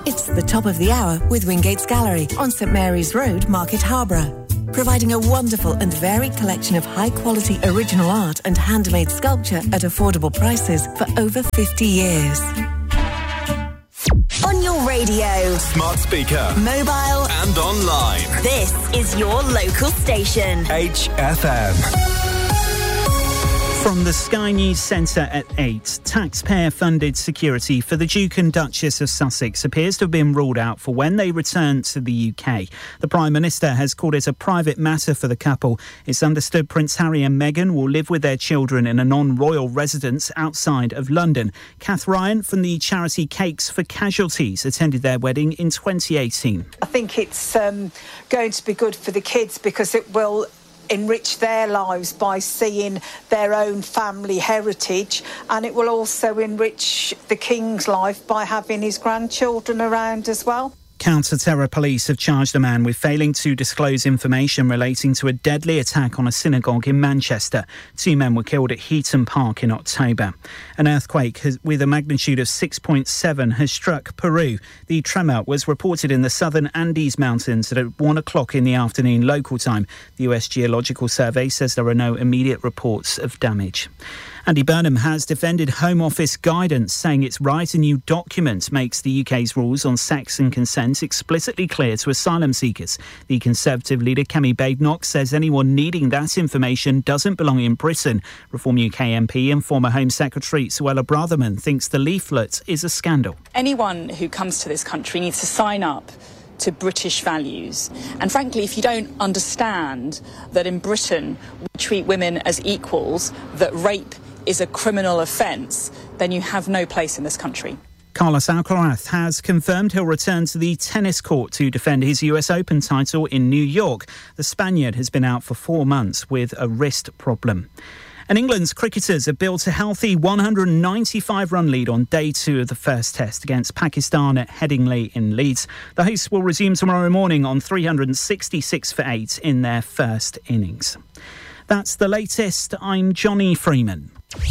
It's the top of the hour with Wingates Gallery on St Mary's Road, Market Harborough. Providing a wonderful and varied collection of high-quality original art and handmade sculpture at affordable prices for over 50 years. On your radio, smart speaker, mobile and online. This is your local station. HFM. From the Sky News Centre at 8, taxpayer-funded security for the Duke and Duchess of Sussex appears to have been ruled out for when they return to the UK. The Prime Minister has called it a private matter for the couple. It's understood Prince Harry and Meghan will live with their children in a non-royal residence outside of London. Kath Ryan from the charity Cakes for Casualties attended their wedding in 2018. I think it's going to be good for the kids because it will enrich their lives by seeing their own family heritage, and it will also enrich the King's life by having his grandchildren around as well. Counter-terror police have charged a man with failing to disclose information relating to a deadly attack on a synagogue in Manchester. 2 men were killed at Heaton Park in October. An earthquake with a magnitude of 6.7 has struck Peru. The tremor was reported in the southern Andes Mountains at 1 o'clock in the afternoon local time. The US Geological Survey says there are no immediate reports of damage. Andy Burnham has defended Home Office guidance, saying its right a new document makes the UK's rules on sex and consent explicitly clear to asylum seekers. The Conservative leader Kemi Badenoch says anyone needing that information doesn't belong in Britain. Reform UK MP and former Home Secretary Suella Braverman thinks the leaflet is a scandal. Anyone who comes to this country needs to sign up to British values. And frankly, if you don't understand that in Britain we treat women as equals, that rape is a criminal offence, then you have no place in this country. Carlos Alcaraz has confirmed he'll return to the tennis court to defend his US Open title in New York. The Spaniard has been out for 4 months with a wrist problem. And England's cricketers have built a healthy 195-run lead on day 2 of the first test against Pakistan at Headingley in Leeds. The hosts will resume tomorrow morning on 366 for 8 in their first innings. That's the latest. I'm Johnny Freeman.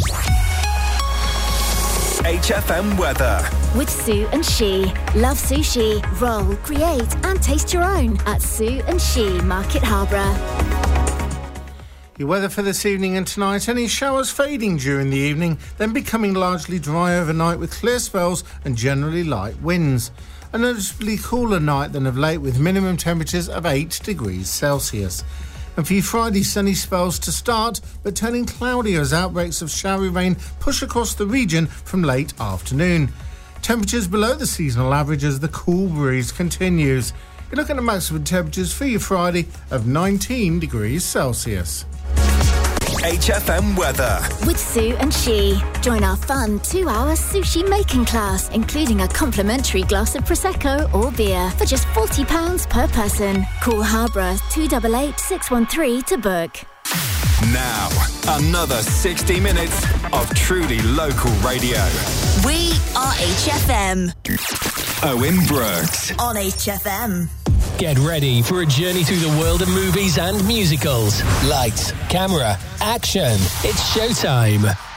HFM weather. With Sue and She. Love sushi, roll, create and taste your own at Sue and She, Market Harborough. Your weather for this evening and tonight: any showers fading during the evening, then becoming largely dry overnight with clear spells and generally light winds. A noticeably cooler night than of late with minimum temperatures of 8 degrees Celsius. And for you Friday, sunny spells to start, but turning cloudier as outbreaks of showery rain push across the region from late afternoon. Temperatures below the seasonal average as the cool breeze continues. You're looking at maximum temperatures for you Friday of 19 degrees Celsius. HFM weather. With Sue and She. Join our fun 2-hour sushi making class, including a complimentary glass of Prosecco or beer for just £40 per person. Call Harborough 288 613 to book. Now, another 60 minutes of truly local radio. We are HFM. Owen Brooks. On HFM. Get ready for a journey through the world of movies and musicals. Lights, camera, action. It's showtime.